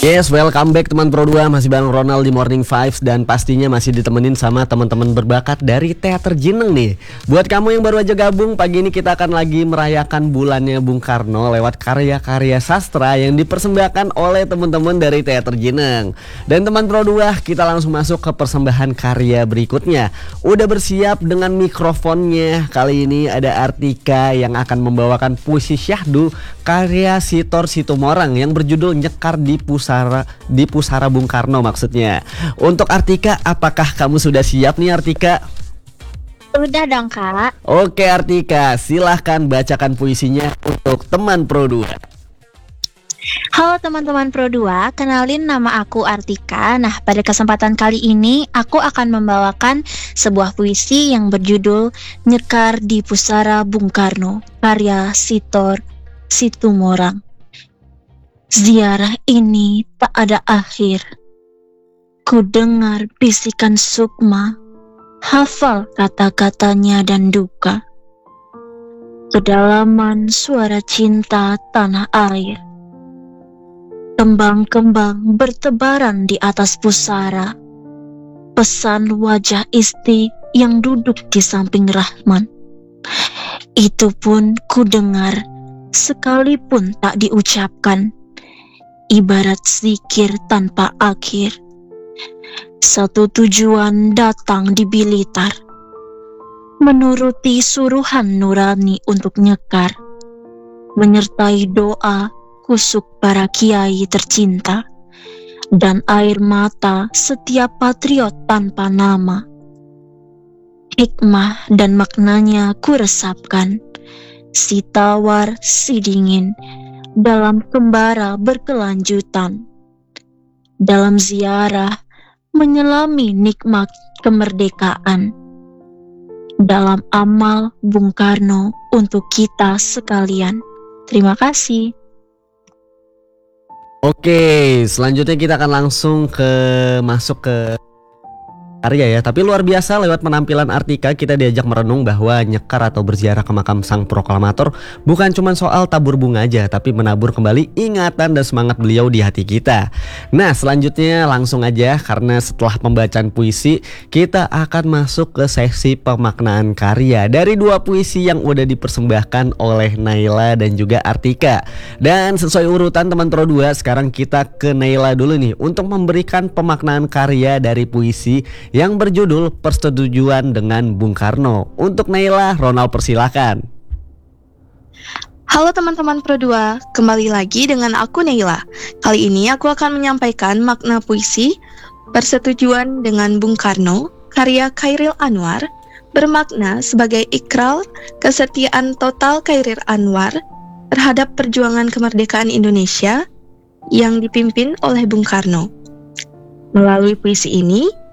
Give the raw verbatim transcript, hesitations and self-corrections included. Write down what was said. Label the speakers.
Speaker 1: Yes, welcome back teman Pro dua, masih bareng Ronald di Morning Vibes dan pastinya masih ditemenin sama teman-teman berbakat dari Teater Jeneng nih. Buat kamu yang baru aja gabung, pagi ini kita akan lagi merayakan bulannya Bung Karno lewat karya-karya sastra yang dipersembahkan oleh teman-teman dari Teater Jeneng. Dan teman Pro dua, kita langsung masuk ke persembahan karya berikutnya. Udah bersiap dengan mikrofonnya. Kali ini ada Artika yang akan membawakan puisi syahdu karya Sitor Situmorang yang berjudul Nyekar di Pusara di Pusara Bung Karno maksudnya. Untuk Artika, apakah kamu sudah siap nih Artika?
Speaker 2: Udah dong Kak.
Speaker 1: Oke Artika, silahkan bacakan puisinya untuk teman Pro dua.
Speaker 2: Halo teman-teman Pro dua, kenalin nama aku Artika. Nah, pada kesempatan kali ini aku akan membawakan sebuah puisi yang berjudul Nyekar di Pusara Bung Karno, karya Sitor Situmorang. Ziarah ini tak ada akhir. Ku dengar bisikan sukma, hafal kata-katanya dan duka. Kedalaman suara cinta tanah air. Kembang-kembang bertebaran di atas pusara. Pesan wajah istri yang duduk di samping Rahman. Itu pun ku dengar, sekalipun tak diucapkan. Ibarat zikir tanpa akhir. Satu tujuan datang di Bilitar. Menuruti suruhan nurani untuk nyekar. Menyertai doa kusuk para kiai tercinta. Dan air mata setiap patriot tanpa nama. Hikmah dan maknanya ku resapkan. Si tawar, si dingin. Dalam kembara berkelanjutan. Dalam ziarah menyelami nikmat kemerdekaan. Dalam amal Bung Karno untuk kita sekalian. Terima kasih.
Speaker 1: Oke, selanjutnya kita akan langsung ke masuk ke karya ya. Tapi luar biasa, lewat penampilan Artika kita diajak merenung bahwa nyekar atau berziarah ke makam sang proklamator bukan cuma soal tabur bunga aja, tapi menabur kembali ingatan dan semangat beliau di hati kita. Nah, selanjutnya langsung aja, karena setelah pembacaan puisi kita akan masuk ke sesi pemaknaan karya dari dua puisi yang udah dipersembahkan oleh Naila dan juga Artika. Dan sesuai urutan teman Pro dua, sekarang kita ke Naila dulu nih untuk memberikan pemaknaan karya dari puisi yang berjudul Persetujuan dengan Bung Karno. Untuk Naila, Ronald persilakan.
Speaker 3: Halo teman-teman Pro dua, kembali lagi dengan aku Naila. Kali ini aku akan menyampaikan makna puisi Persetujuan dengan Bung Karno, karya Chairil Anwar, bermakna sebagai ikrar kesetiaan total Chairil Anwar terhadap perjuangan kemerdekaan Indonesia yang dipimpin oleh Bung Karno. Melalui puisi ini,